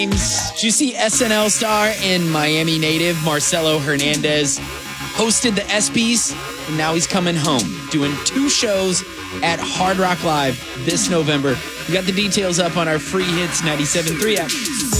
Did you see SNL star and Miami native Marcelo Hernandez hosted the ESPYs, and now he's coming home, doing 2 shows at Hard Rock Live this November. We got the details up on our Free Hits 97.3 app.